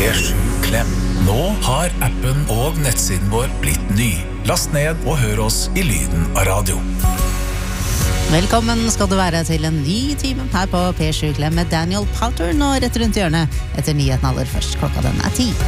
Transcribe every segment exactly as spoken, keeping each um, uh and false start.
P sju Klem. Nå har appen og nettsiden vår blitt ny. Last ned og hør oss i lyden av radio. Velkommen skal du være til en ny time her på P sju Klem med Daniel Powter nå rett rundt hjørnet etter nyheten aller først. Klokka den er ti.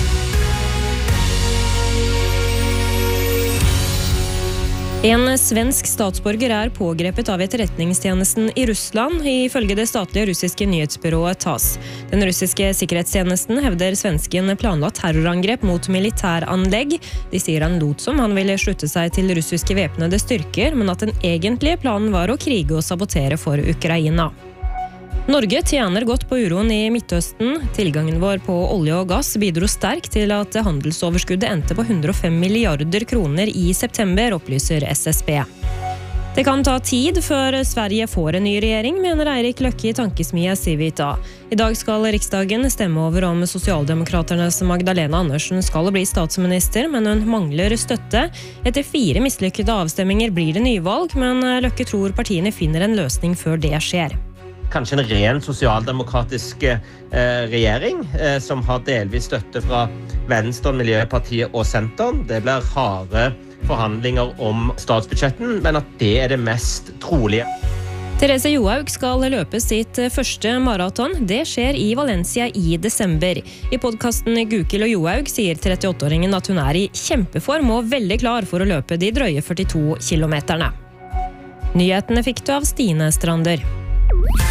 En svensk statsborger er pågrepet av etterretningstjenesten i Russland, ifølge det statlige russiske nyhetsbyrået TASS. Den russiske sikkerhetstjenesten hevder svensken planla terrorangrep mot militæranlegg. De sier han lot som han ville slutte seg til russiske væpnede styrker, men at den egentlige planen var å krige og sabotere for Ukraina. Norge tjener godt på uroen i Midtøsten. Tilgangen vår på olje og gass bidro sterkt til at handelsoverskuddet endte på hundre og fem milliarder kroner i september, opplyser S S B. Det kan ta tid før Sverige får en ny regjering, mener Eirik Løkke i tankesmie Civita. I dag skal Riksdagen stemme over om Sosialdemokraternes Magdalena Andersen skal bli statsminister, men hun mangler støtte. Etter fire mislykkede avstemminger blir det nyvalg, men Løkke tror partiene finner en løsning før det skjer. Kanskje en ren sosialdemokratisk eh, regjering eh, som har delvis støtte fra Venstre, Miljøpartiet og Senteren. Det blir harde forhandlinger om statsbudsjetten, men at det er det mest trolige. Therese Johaug skal løpe sitt første maraton. Det skjer i Valencia i desember. I podcasten Gukild og Johaug sier trettiåtte-åringen at hun er i kjempeform og veldig klar for å løpe de drøye førtito kilometerne. Nyhetene fikk du av Stine Strander.